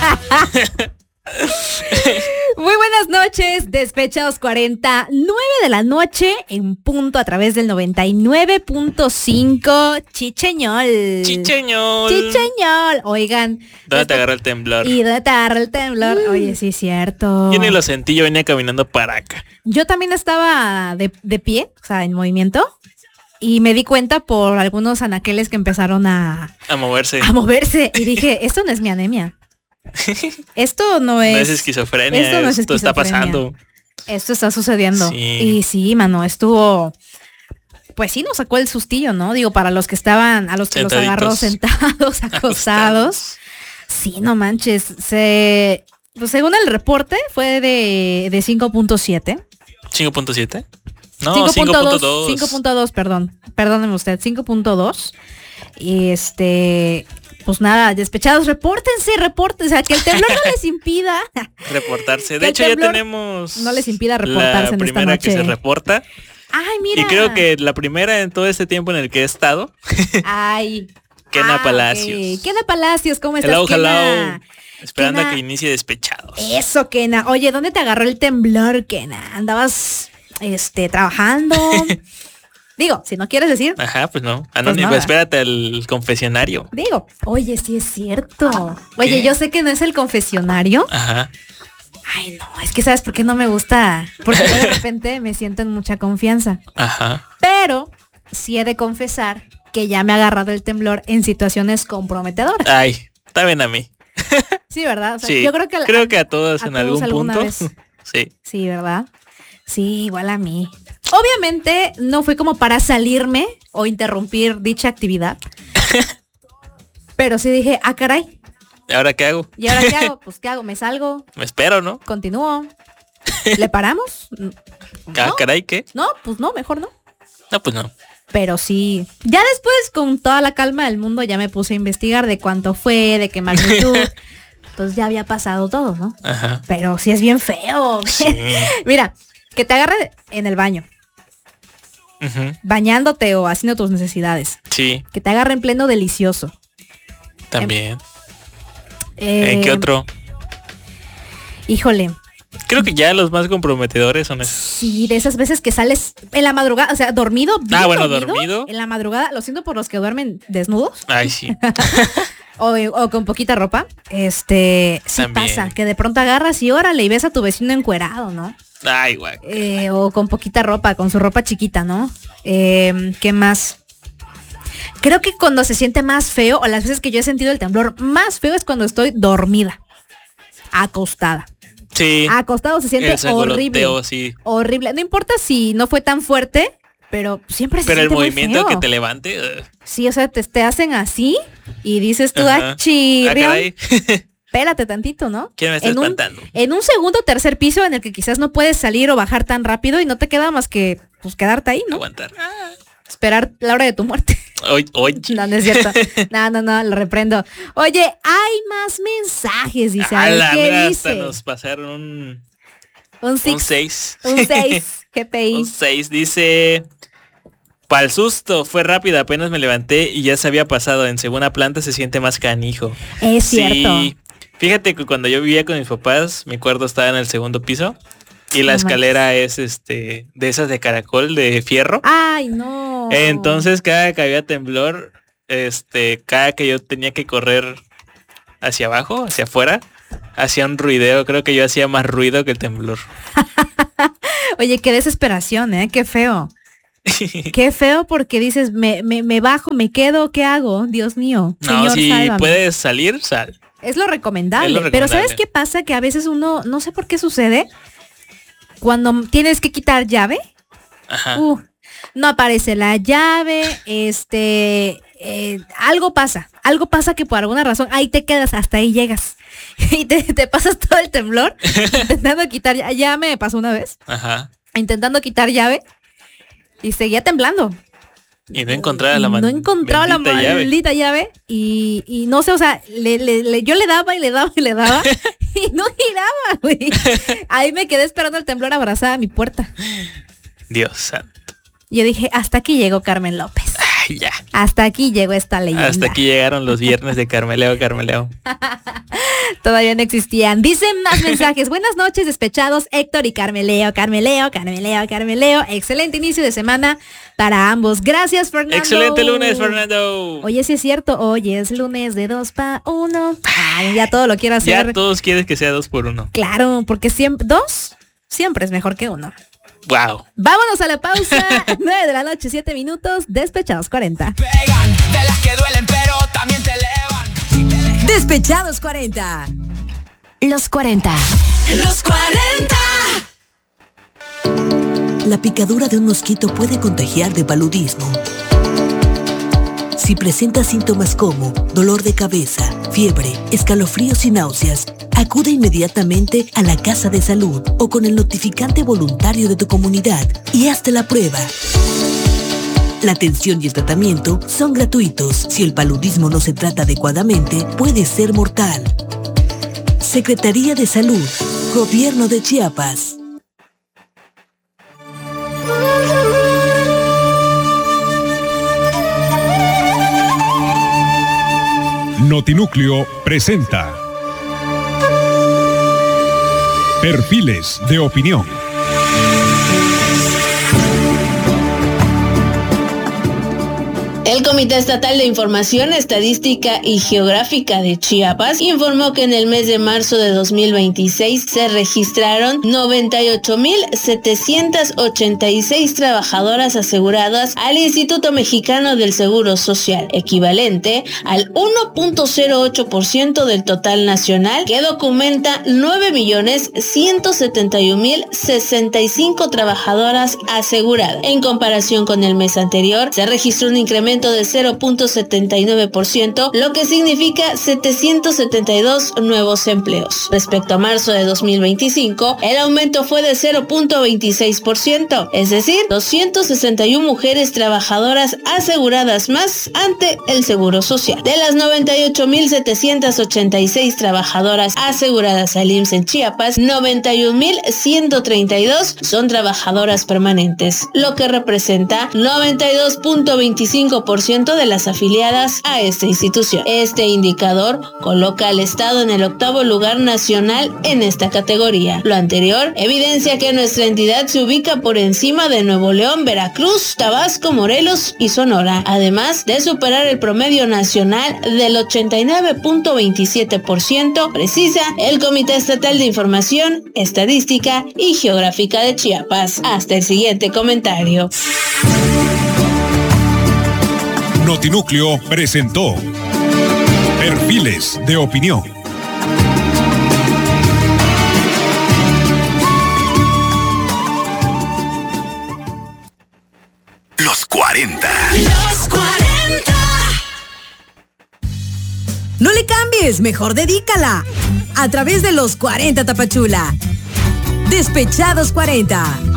Muy buenas noches, Despechados 40, 9 de la noche en punto a través del 99.5 Chicheñol. Oigan. ¿Dónde te agarró el temblor? ¿Y dónde te agarró el temblor? Oye, sí es cierto. Yo ni lo sentí, yo venía caminando para acá. Yo también estaba de pie, o sea, en movimiento. Y me di cuenta por algunos anaqueles que empezaron a moverse. Y dije, esto no es mi anemia. Esto no es esquizofrenia. Esto está pasando. Esto está sucediendo. Sí. Y sí, mano, estuvo... Pues sí nos sacó el sustillo, ¿no? Digo, para los que estaban, a los que los agarró sentados, acostados. Sí, no manches. Pues según el reporte, fue de 5.7. ¿5.7? No, 5.2. 5.2, perdón. Perdóneme usted, 5.2. Y pues nada, despechados, repórtense, o sea, que el temblor no les impida reportarse. De hecho, ya tenemos no les impida reportarse en esta noche. La primera que se reporta. Ay, mira. Y creo que la primera en todo este tiempo en el que he estado. Ay. Kena Palacios. Okay. Kena Palacios, ¿cómo estás, hello, Kena? Esperando Kena. a que inicie Despechados. Eso, Kena. Oye, ¿dónde te agarró el temblor, Kena? ¿Andabas trabajando? Digo, si no quieres decir. Ajá, pues no. Anónimo, pues espérate al confesionario. Digo, oye, sí es cierto. Oye, ¿qué? Yo sé que no es el confesionario. Ajá. Ay, no, es que ¿sabes por qué no me gusta? Porque de repente me siento en mucha confianza. Ajá. Pero sí he de confesar que ya me ha agarrado el temblor en situaciones comprometedoras. Ay, está bien a mí. Sí, ¿verdad? O sea, sí, yo creo que a todos en algún punto. Vez. Sí. Sí, ¿verdad? Sí, igual a mí. Obviamente no fue como para salirme o interrumpir dicha actividad. Pero sí dije, caray. ¿Y ahora qué hago? ¿Y ahora qué hago? Pues ¿qué hago? ¿Me salgo? Me espero, ¿no? ¿Continúo? ¿Le paramos? ¿No? Caray, ¿qué? No, pues no, mejor no. No, pues no. Pero sí, ya después con toda la calma del mundo ya me puse a investigar de cuánto fue, de qué magnitud. Entonces ya había pasado todo, ¿no? Ajá. Pero sí es bien feo. Sí. Mira, que te agarre en el baño. Uh-huh. Bañándote o haciendo tus necesidades. Sí. Que te agarre en pleno delicioso. También. ¿En qué otro? Híjole. Creo que ya los más comprometedores son esos. Sí, de esas veces que sales en la madrugada, o sea, dormido. Dormido. En la madrugada, lo siento por los que duermen desnudos. Ay, sí. o con poquita ropa. Sí también pasa, que de pronto agarras y órale y ves a tu vecino encuerado, ¿no? Ay, guay. O con poquita ropa, con su ropa chiquita, ¿no? ¿Qué más? Creo que cuando se siente más feo, o las veces que yo he sentido el temblor más feo es cuando estoy dormida, acostada. Sí. Acostado se siente horrible. Sí. Horrible. No importa si no fue tan fuerte, pero siempre se siente muy feo. Pero el movimiento que te levante. Sí, o sea, te hacen así y dices tú, espérate tantito, ¿no? ¿Quién me está espantando? En un segundo o tercer piso en el que quizás no puedes salir o bajar tan rápido y no te queda más que pues quedarte ahí, ¿no? Aguantar. Esperar la hora de tu muerte. Hoy. No es cierto. No, lo reprendo. Oye, hay más mensajes, dice. ¿Qué dice? Hasta nos pasaron un 6. Un 6. GPI. Un 6, dice... Para el susto, fue rápido, apenas me levanté y ya se había pasado. En segunda planta se siente más canijo. Es cierto. Fíjate que cuando yo vivía con mis papás, mi cuarto estaba en el segundo piso. Y la escalera es de esas de caracol, de fierro. Ay, no. Entonces cada que había temblor, cada que yo tenía que correr hacia abajo, hacia afuera, hacía un ruideo. Creo que yo hacía más ruido que el temblor. Oye, qué desesperación, qué feo. Qué feo porque dices, me bajo, me quedo, ¿qué hago? Dios mío. No, Señor, si sálvame. puedes salir, sal. Es lo recomendable. Pero ¿sabes qué pasa? Que a veces uno, no sé por qué sucede, cuando tienes que quitar llave, ajá. No aparece la llave, algo pasa que por alguna razón ahí te quedas, hasta ahí llegas y te pasas todo el temblor intentando quitar, ya me pasó una vez, ajá, intentando quitar llave y seguía temblando. Y no encontraba la maldita llave y no sé, o sea, yo le daba y le daba y no giraba, güey. Ahí me quedé esperando el temblor abrazada a mi puerta. Dios santo. Yo dije, hasta aquí llegó Carmen López. Ay, ya. Hasta aquí llegó esta leyenda. Hasta aquí llegaron los viernes de Carmeleo. Todavía no existían. Dicen más mensajes. Buenas noches, despechados, Héctor y Carmeleo. Excelente inicio de semana para ambos. Gracias, Fernando. Excelente lunes, Fernando. Oye, sí es cierto. Hoy es lunes de 2 para 1. Ay, ya todo lo quiero hacer. Ya todos quieren que sea 2 por 1. Claro, porque dos siempre es mejor que 1. Wow. Vámonos a la pausa. 9 de la noche, 7 minutos. Despechados 40. Pegan de las que duelen, pero también te elevan. Despechados 40. Los 40. Los 40. La picadura de un mosquito puede contagiar de paludismo. Si presenta síntomas como dolor de cabeza, fiebre, escalofríos y náuseas, acude inmediatamente a la casa de salud o con el notificante voluntario de tu comunidad y hazte la prueba. La atención y el tratamiento son gratuitos. Si el paludismo no se trata adecuadamente, puede ser mortal. Secretaría de Salud, Gobierno de Chiapas. Notinúcleo presenta Perfiles de Opinión. El Comité Estatal de Información Estadística y Geográfica de Chiapas informó que en el mes de marzo de 2026 se registraron 98,786 trabajadoras aseguradas al Instituto Mexicano del Seguro Social, equivalente al 1.08% del total nacional, que documenta 9,171,065 trabajadoras aseguradas. En comparación con el mes anterior, se registró un incremento de 0.79%, lo que significa 772 nuevos empleos. Respecto a marzo de 2025, el aumento fue de 0.26%, es decir, 261 mujeres trabajadoras aseguradas más ante el Seguro Social. De las 98,786 trabajadoras aseguradas al IMSS en Chiapas, 91,132 son trabajadoras permanentes, lo que representa 92.25% de las afiliadas a esta institución. Este indicador coloca al Estado en el 8º lugar nacional en esta categoría. Lo anterior evidencia que nuestra entidad se ubica por encima de Nuevo León, Veracruz, Tabasco, Morelos y Sonora, además de superar el promedio nacional del 89.27%, precisa el Comité Estatal de Información, Estadística y Geográfica de Chiapas. Hasta el siguiente comentario. Notinúcleo presentó Perfiles de Opinión. Los 40. Los 40. No le cambies, mejor dedícala. A través de los 40 Tapachula. Despechados 40.